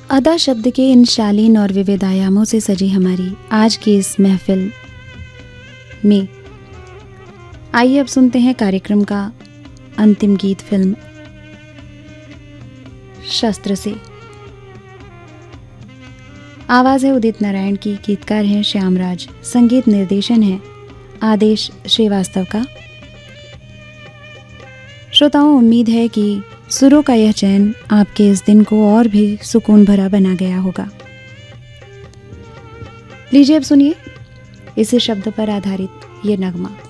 अदा शब्द के इन शालीन और विविध आयामों से सजी हमारी आज की इस महफिल में आइए अब सुनते हैं कार्यक्रम का अंतिम गीत फिल्म शस्त्र से। आवाज है उदित नारायण की, गीतकार हैं श्यामराज, संगीत निर्देशन है आदेश श्रीवास्तव का। श्रोताओं, उम्मीद है कि सुरों का यह चयन आपके इस दिन को और भी सुकून भरा बना गया होगा। लीजिए अब सुनिए इसी शब्द पर आधारित ये नगमा।